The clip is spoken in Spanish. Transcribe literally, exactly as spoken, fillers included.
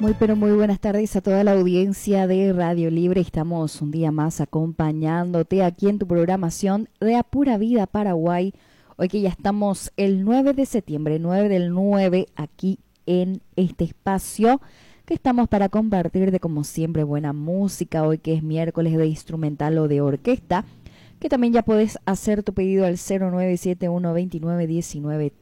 Muy pero muy buenas tardes a toda la audiencia de Radio Libre. Estamos un día más acompañándote aquí en tu programación de A Pura Vida Paraguay. Hoy que ya estamos el nueve de septiembre, nueve del nueve, aquí en este espacio que estamos para compartir de como siempre buena música. Hoy que es miércoles de instrumental o de orquesta, que también ya podés hacer tu pedido al cero nueve siete uno dos nueve uno nueve